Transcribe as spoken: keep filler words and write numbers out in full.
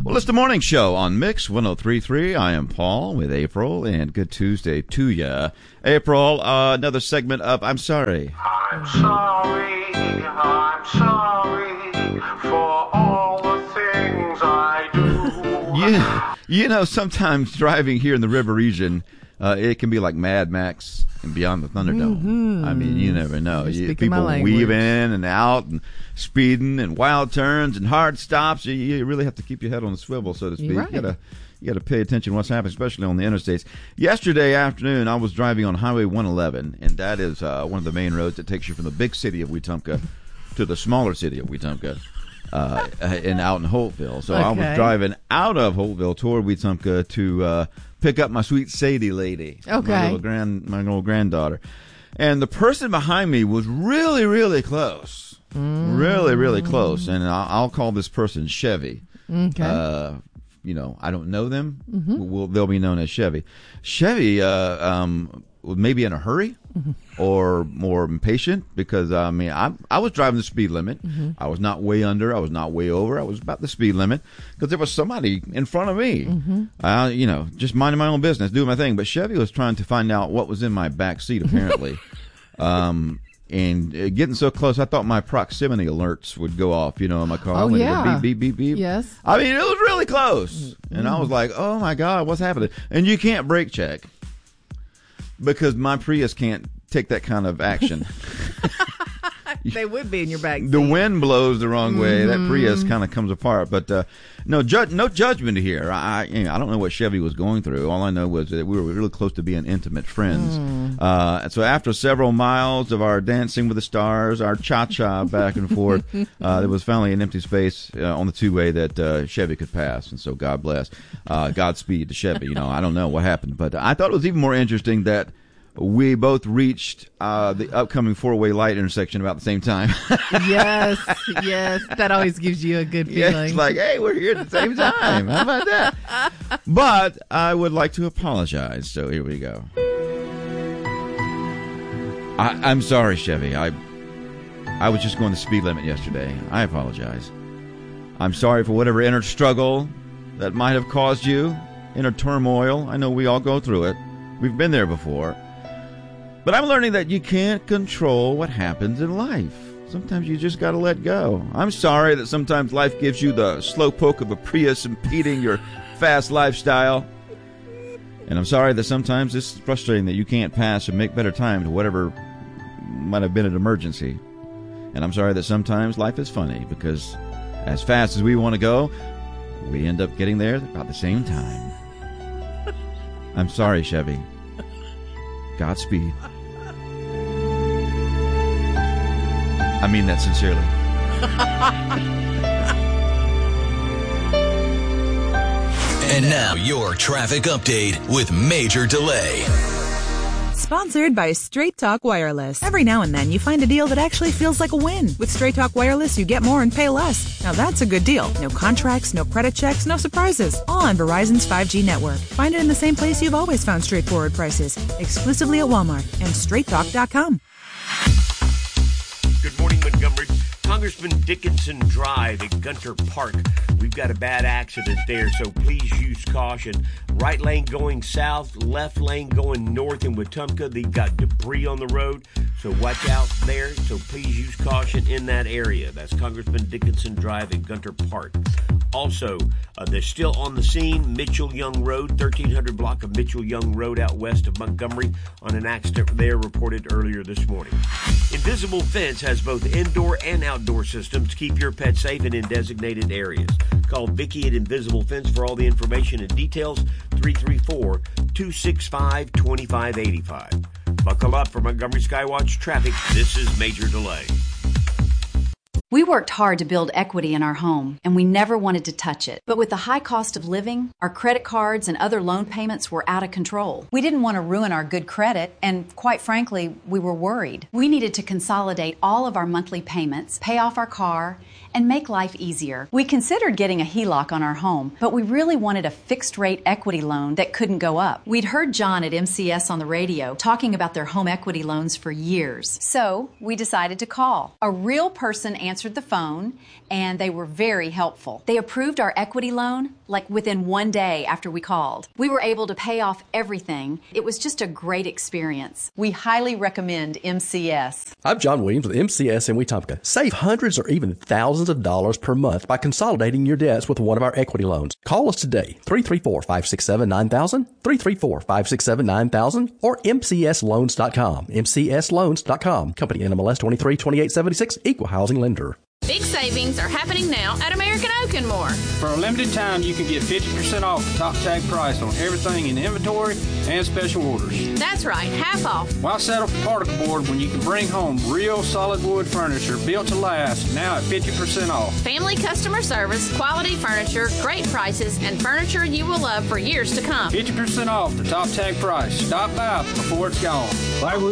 Well, it's the morning show on Mix one oh three point three. I am Paul with April, and good Tuesday to ya. April, uh, another segment of I'm Sorry. I'm sorry, I'm sorry for all the things I do. Yeah, you know, sometimes driving here in the river region, uh, it can be like Mad Max and Beyond the Thunderdome. Mm-hmm. I mean, you never know. You, people weave in and out and speeding and wild turns and hard stops. You, you really have to keep your head on the swivel, so to speak. You're right. You gotta, you gotta pay attention to what's happening, especially on the interstates. Yesterday afternoon, I was driving on Highway one eleven, and that is uh, one of the main roads that takes you from the big city of Wetumpka to the smaller city of Wetumpka. Uh, and out in Holtville. So okay. I was driving out of Holtville toward Wetumpka to uh, pick up my sweet Sadie lady, okay. my little grand, my little granddaughter. And the person behind me was really, really close, mm. really, really close. And I'll, I'll call this person Chevy. Okay. Uh, you know, I don't know them. Mm-hmm. We'll, they'll be known as Chevy. Chevy uh, um, maybe in a hurry. Mm-hmm. Or more impatient because I mean I I was driving the speed limit. Mm-hmm. I was not way under. I was not way over. I was about the speed limit because there was somebody in front of me. Mm-hmm. Uh, you know, just minding my own business, doing my thing. But Chevy was trying to find out what was in my back seat apparently, um, and uh, getting so close, I thought my proximity alerts would go off. You know, in my car. Oh when yeah. It would beep beep beep beep. Yes. I mean, it was really close, and I was like, oh my God, what's happening? And you can't brake check because my Prius can't take that kind of action. They would be in your back seat. The wind blows the wrong way. Mm-hmm. That Prius kind of comes apart. But uh, no, ju- no judgment here. I, you know, I don't know what Chevy was going through. All I know was that we were really close to being intimate friends. Mm. Uh, and so after several miles of our dancing with the stars, our cha-cha back and forth, uh, there was finally an empty space uh, on the two-way that uh, Chevy could pass. And so God bless. Uh, Godspeed to Chevy. You know, I don't know what happened. But I thought it was even more interesting that we both reached uh, the upcoming four-way light intersection about the same time. Yes, yes. That always gives you a good feeling. Yeah, it's like, hey, we're here at the same time. How about that? But I would like to apologize, so here we go. I, I'm sorry, Chevy. I I was just going the speed limit yesterday. I apologize. I'm sorry for whatever inner struggle that might have caused you, inner turmoil. I know we all go through it. We've been there before. But I'm learning that you can't control what happens in life. Sometimes you just got to let go. I'm sorry that sometimes life gives you the slow poke of a Prius impeding your fast lifestyle. And I'm sorry that sometimes it's frustrating that you can't pass or make better time to whatever might have been an emergency. And I'm sorry that sometimes life is funny because as fast as we want to go, we end up getting there about the same time. I'm sorry, Chevy. Godspeed. I mean that sincerely. And now your traffic update with Major Delay. Sponsored by Straight Talk Wireless. Every now and then you find a deal that actually feels like a win. With Straight Talk Wireless, you get more and pay less. Now that's a good deal. No contracts, no credit checks, no surprises. All on Verizon's five G network. Find it in the same place you've always found straightforward prices. Exclusively at Walmart and straight talk dot com. Good morning, Montgomery. Congressman Dickinson Drive at Gunter Park. We've got a bad accident there, so please use caution. Right lane going south, left lane going north in Wetumpka. They've got debris on the road, so watch out there. So please use caution in that area. That's Congressman Dickinson Drive at Gunter Park. Also, uh, they're still on the scene, Mitchell Young Road, thirteen hundred block of Mitchell Young Road out west of Montgomery on an accident there reported earlier this morning. Invisible Fence has both indoor and outdoor systems to keep your pet safe and in designated areas. Call Vicki at Invisible Fence for all the information and details, three three four, two six five, two five eight five. Buckle up for Montgomery Skywatch traffic. This is Major Delay. We worked hard to build equity in our home, and we never wanted to touch it. But with the high cost of living, our credit cards and other loan payments were out of control. We didn't want to ruin our good credit, and quite frankly, we were worried. We needed to consolidate all of our monthly payments, pay off our car, and make life easier. We considered getting a H E L O C on our home, but we really wanted a fixed-rate equity loan that couldn't go up. We'd heard John at M C S on the radio talking about their home equity loans for years. So we decided to call. A real person answered the phone, and they were very helpful. They approved our equity loan like within one day after we called. We were able to pay off everything. It was just a great experience. We highly recommend M C S. I'm John Williams with M C S in Wetumpka. Save hundreds or even thousands of dollars per month by consolidating your debts with one of our equity loans. Call us today, three three four, five six seven, nine thousand, three three four, five six seven, nine thousand, or M C S loans dot com. M C S loans dot com. Company N M L S twenty-three twenty-eight seventy-six, Equal Housing Lender. Big savings are happening now at American Oak and More. For a limited time, you can get fifty percent off the top tag price on everything in inventory and special orders. That's right, half off. Why settle for particle board when you can bring home real solid wood furniture built to last, now at fifty percent off? Family customer service, quality furniture, great prices, and furniture you will love for years to come. fifty percent off the top tag price. Stop by before it's gone. Plywood